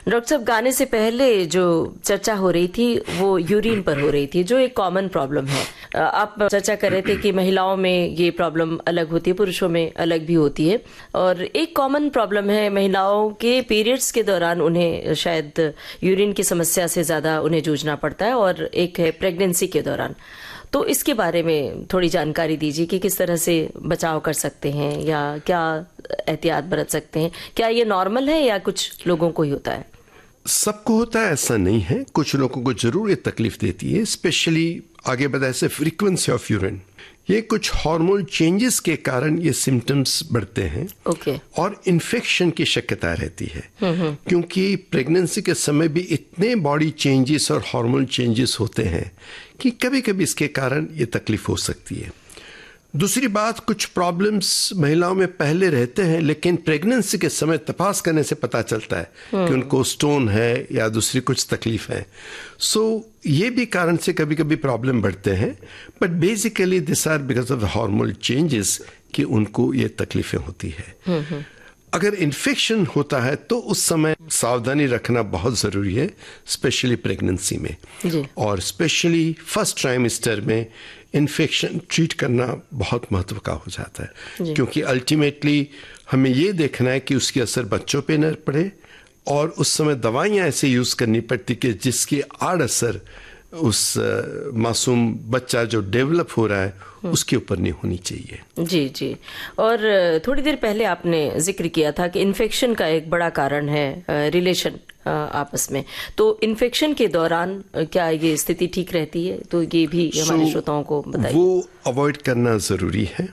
Doctor साहब, गाने से पहले जो चर्चा हो रही थी वो यूरिन पर हो रही थी, जो एक कॉमन प्रॉब्लम है। आप चर्चा कर रहे थे कि महिलाओं में ये प्रॉब्लम अलग होती है, पुरुषों में अलग भी होती है, और एक कॉमन प्रॉब्लम है महिलाओं के पीरियड्स के दौरान उन्हें शायद यूरिन की समस्या से ज़्यादा उन्हें जूझना पड़ता है, और एक है प्रेगनेंसी के दौरान। तो इसके बारे में थोड़ी जानकारी दीजिए कि किस तरह से बचाव कर सकते हैं या क्या एहतियात बरत सकते हैं। क्या ये नॉर्मल है या कुछ लोगों को ही होता है? सबको होता है ऐसा नहीं है, कुछ लोगों को जरूर ये तकलीफ देती है, स्पेशली आगे बताया से फ्रीक्वेंसी ऑफ यूरिन। ये कुछ हार्मोन चेंजेस के कारण ये सिम्टम्स बढ़ते हैं। और इन्फेक्शन की शक्यता रहती है, क्योंकि प्रेगनेंसी के समय भी इतने बॉडी चेंजेस और हार्मोन चेंजेस होते हैं कि कभी कभी इसके कारण ये तकलीफ हो सकती है। दूसरी बात, कुछ प्रॉब्लम्स महिलाओं में पहले रहते हैं, लेकिन प्रेगनेंसी के समय तपास करने से पता चलता है कि उनको स्टोन है या दूसरी कुछ तकलीफ है। सो ये भी कारण से कभी कभी प्रॉब्लम बढ़ते हैं, but basically this are because of hormonal changes कि उनको ये तकलीफें होती है। अगर इन्फेक्शन होता है तो उस समय सावधानी रखना बहुत ज़रूरी है, स्पेशली प्रेगनेंसी में, और स्पेशली फर्स्ट ट्राइमेस्टर में इन्फेक्शन ट्रीट करना बहुत महत्व का हो जाता है, क्योंकि अल्टीमेटली हमें ये देखना है कि उसकी असर बच्चों पे न पड़े, और उस समय दवाइयाँ ऐसे यूज़ करनी पड़ती कि जिसकी आड़ असर उस मासूम बच्चा जो डेवलप हो रहा है उसके ऊपर नहीं होनी चाहिए। जी जी। और थोड़ी देर पहले आपने जिक्र किया था कि इन्फेक्शन का एक बड़ा कारण है रिलेशन आपस में, तो इन्फेक्शन के दौरान क्या ये स्थिति ठीक रहती है? तो ये भी हमारे श्रोताओं को बताइए। वो अवॉइड करना ज़रूरी है,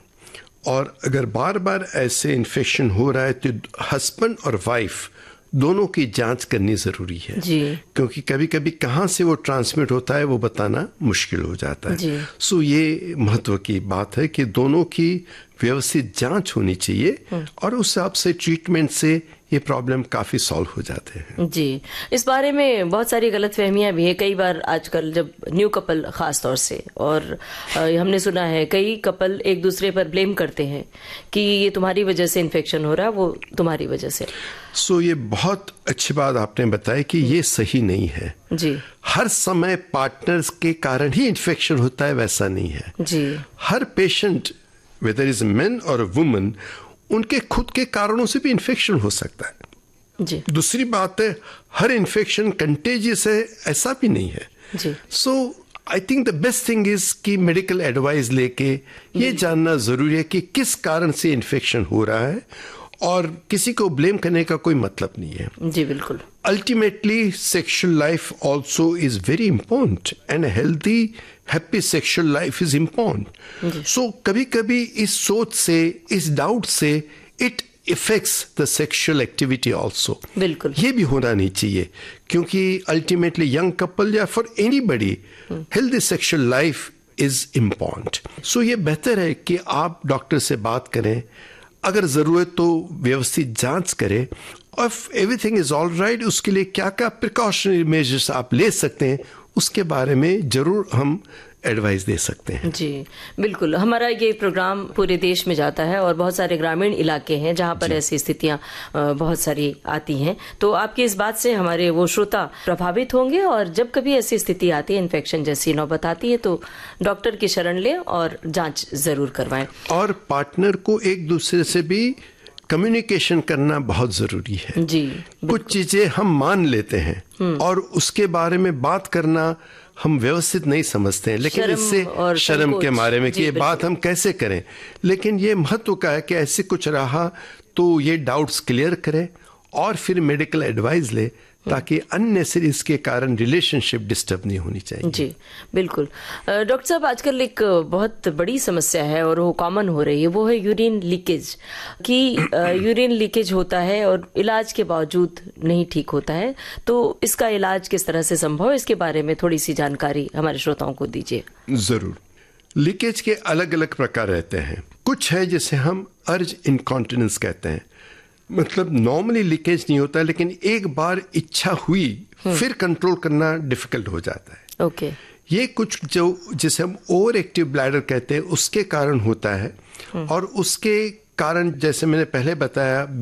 और अगर बार बार ऐसे इन्फेक्शन हो रहा है तो हस्बैंड और वाइफ दोनों की जांच करनी जरूरी है जी। क्योंकि कभी कभी कहाँ से वो ट्रांसमिट होता है वो बताना मुश्किल हो जाता है। सो ये महत्व की बात है कि दोनों की व्यवस्थित जांच होनी चाहिए, और उस हिसाब से ट्रीटमेंट से ये प्रॉब्लम काफी सॉल्व हो जाते हैं जी। इस बारे में बहुत सारी गलतफहमियां भी है कई बार आजकल, जब न्यू कपल खास तौर से, और हमने सुना है कई कपल एक दूसरे पर ब्लेम करते हैं कि ये तुम्हारी वजह से इन्फेक्शन हो रहा है, वो तुम्हारी वजह से। सो ये बहुत अच्छी बात आपने बताई कि ये सही नहीं है जी। हर समय पार्टनर्स के कारण ही इन्फेक्शन होता है वैसा नहीं है जी। हर पेशेंट वेदर इज मैन और वुमन, उनके खुद के कारणों से भी इन्फेक्शन हो सकता है जी। दूसरी बात है, हर इन्फेक्शन कंटेजियस है ऐसा भी नहीं है जी। सो I think the best thing is कि मेडिकल एडवाइस लेके ये जानना जरूरी है कि किस कारण से इन्फेक्शन हो रहा है, और किसी को ब्लेम करने का कोई मतलब नहीं है जी। बिल्कुल। Ultimately sexual life also is very important, and healthy happy sexual life is important. सो कभी कभी इस सोच से, इस डाउट से it effects the sexual activity also. बिल्कुल। ये भी होना नहीं चाहिए, क्योंकि अल्टीमेटली यंग कपल या for anybody healthy sexual life is important. सो ये बेहतर है कि आप डॉक्टर से बात करें, अगर जरूरत तो व्यवस्थित जांच करें, और एवरीथिंग इज ऑल राइट उसके लिए क्या क्या प्रिकॉशनरी मेजर्स आप ले सकते हैं उसके बारे में जरूर हम एडवाइस दे सकते हैं जी। बिल्कुल। हमारा ये प्रोग्राम पूरे देश में जाता है, और बहुत सारे ग्रामीण इलाके हैं जहां पर ऐसी स्थितियां बहुत सारी आती हैं, तो आपकी इस बात से हमारे वो श्रोता प्रभावित होंगे, और जब कभी ऐसी स्थिति आती है, इन्फेक्शन जैसी नौबत आती है, तो डॉक्टर की शरण लें और जांच जरूर करवाएं। और पार्टनर को एक दूसरे से भी कम्युनिकेशन करना बहुत जरूरी है जी। कुछ चीजें हम मान लेते हैं और उसके बारे में बात करना हम व्यवस्थित नहीं समझते हैं, लेकिन इससे शर्म के मारे में कि ये बात हम कैसे करें, लेकिन ये महत्व का है कि ऐसे कुछ रहा तो ये डाउट्स क्लियर करें और फिर मेडिकल एडवाइस ले, ताकि अननेसेसरी इसके कारण रिलेशनशिप डिस्टर्ब नहीं होनी चाहिए जी। बिल्कुल। डॉक्टर साहब, आजकल एक बहुत बड़ी समस्या है और वो कॉमन हो रही है, वो है यूरिन लीकेज कि यूरिन लीकेज होता है और इलाज के बावजूद नहीं ठीक होता है, तो इसका इलाज किस तरह से संभव है, इसके बारे में थोड़ी सी जानकारी हमारे श्रोताओं को दीजिए। जरूर। लीकेज के अलग अलग प्रकार रहते हैं। कुछ है जिसे हम अर्ज इनकॉन्टिनेंस कहते हैं, मतलब नॉर्मली लीकेज नहीं होता है, लेकिन एक बार इच्छा हुई फिर कंट्रोल करना डिफिकल्ट हो जाता है ओके। ये कुछ जो जिसे हम ओवर एक्टिव ब्लैडर कहते हैं उसके कारण होता है, और उसके कारण जैसे मैंने पहले बताया